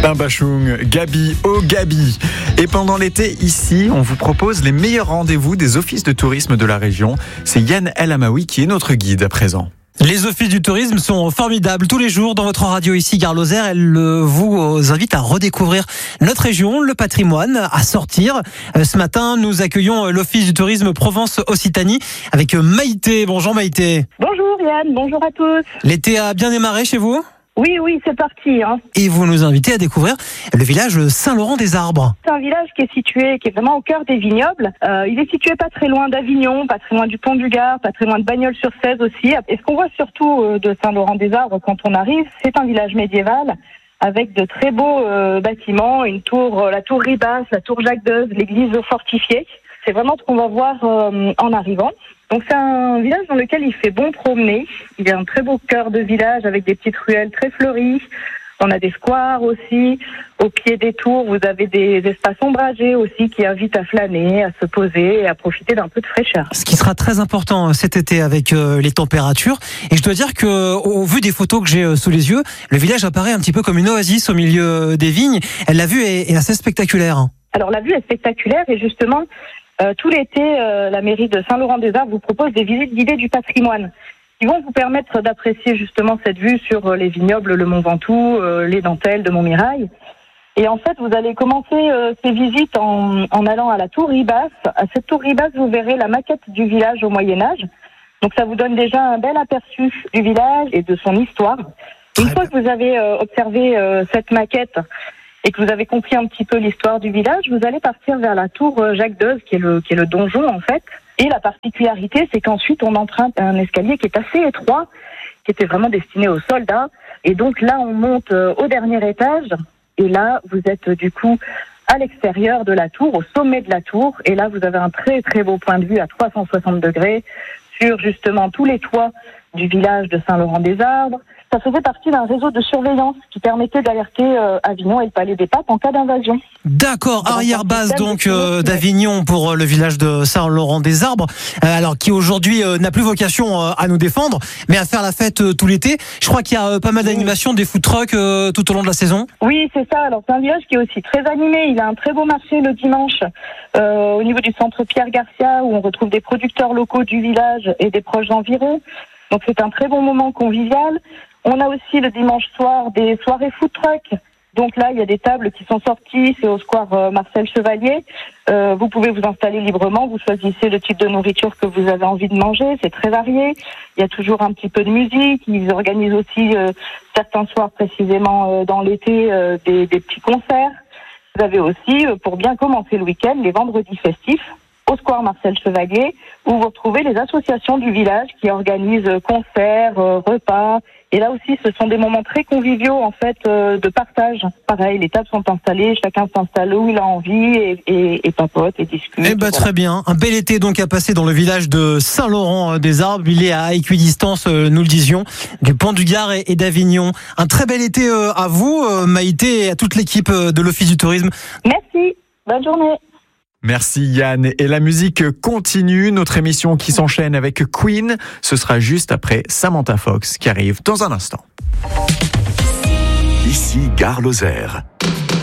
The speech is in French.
Bachung, Gabi au Gabi. Et pendant l'été, ici, on vous propose les meilleurs rendez-vous des offices de tourisme de la région. C'est Yann El Amaoui qui est notre guide à présent. Les offices du tourisme sont formidables tous les jours dans votre radio ici, Gare Lozère. Elle vous invite à redécouvrir notre région, le patrimoine, à sortir. Ce matin, nous accueillons l'office du tourisme Provence-Occitanie avec Maïté. Bonjour Maïté. Bonjour Yann, bonjour à tous. L'été a bien démarré chez vous ? Oui, c'est parti. Et vous nous invitez à découvrir le village Saint-Laurent-des-Arbres. C'est un village qui est vraiment au cœur des vignobles. Il est situé pas très loin d'Avignon, pas très loin du Pont du Gard, pas très loin de Bagnols-sur-Cèze aussi. Et ce qu'on voit surtout de Saint-Laurent-des-Arbres quand on arrive, c'est un village médiéval avec de très beaux bâtiments, une tour, la tour Ribas, la tour Jacques-Deuze, l'église fortifiée. C'est vraiment ce qu'on va voir en arrivant. Donc c'est un village dans lequel il fait bon promener. Il y a un très beau cœur de village avec des petites ruelles très fleuries. On a des squares aussi. Au pied des tours, vous avez des espaces ombragés aussi qui invitent à flâner, à se poser et à profiter d'un peu de fraîcheur. Ce qui sera très important cet été avec les températures. Et je dois dire que, au vu des photos que j'ai sous les yeux, le village apparaît un petit peu comme une oasis au milieu des vignes. La vue est assez spectaculaire. Alors la vue est spectaculaire et justement, tout l'été, la mairie de Saint-Laurent-des-Arbres vous propose des visites guidées du patrimoine qui vont vous permettre d'apprécier justement cette vue sur les vignobles, le Mont Ventoux, les dentelles de Montmirail. Et en fait, vous allez commencer ces visites en allant à la tour Ribas. À cette tour Ribas, vous verrez la maquette du village au Moyen-Âge. Donc ça vous donne déjà un bel aperçu du village et de son histoire. Une fois que vous avez observé cette maquette et que vous avez compris un petit peu l'histoire du village, vous allez partir vers la tour Jacques-Deuze, qui est le donjon en fait. Et la particularité, c'est qu'ensuite on emprunte un escalier qui est assez étroit, qui était vraiment destiné aux soldats. Et donc là, on monte au dernier étage. Et là, vous êtes du coup à l'extérieur de la tour, au sommet de la tour. Et là, vous avez un très très beau point de vue à 360 degrés sur justement tous les toits du village de Saint-Laurent-des-Arbres. Ça faisait partie d'un réseau de surveillance qui permettait d'alerter Avignon et le Palais des Papes en cas d'invasion. D'accord, arrière-base donc d'Avignon pour le village de Saint-Laurent-des-Arbres, alors qui aujourd'hui n'a plus vocation à nous défendre, mais à faire la fête tout l'été. Je crois qu'il y a pas mal d'animations, des food trucks tout au long de la saison. Oui, c'est ça. Alors c'est un village qui est aussi très animé. Il a un très beau marché le dimanche au niveau du centre Pierre Garcia où on retrouve des producteurs locaux du village et des proches environs. Donc c'est un très bon moment convivial. On a aussi le dimanche soir des soirées food truck. Donc là, il y a des tables qui sont sorties, c'est au square Marcel Chevalier. Vous pouvez vous installer librement, vous choisissez le type de nourriture que vous avez envie de manger, c'est très varié. Il y a toujours un petit peu de musique, ils organisent aussi certains soirs précisément dans l'été des petits concerts. Vous avez aussi, pour bien commencer le week-end, les vendredis festifs au square Marcel Chevalier, où vous retrouvez les associations du village qui organisent concerts, repas. Et là aussi, ce sont des moments très conviviaux, en fait, de partage. Pareil, les tables sont installées, chacun s'installe où il a envie et papote et discute. Voilà. Très bien. Un bel été donc à passer dans le village de Saint-Laurent-des-Arbres. Il est à équidistance, nous le disions, du Pont du Gard et d'Avignon. Un très bel été à vous, Maïté, et à toute l'équipe de l'Office du tourisme. Merci. Bonne journée. Merci Yann. Et la musique continue, notre émission qui s'enchaîne avec Queen. Ce sera juste après Samantha Fox qui arrive dans un instant. Ici, Gare Lozère.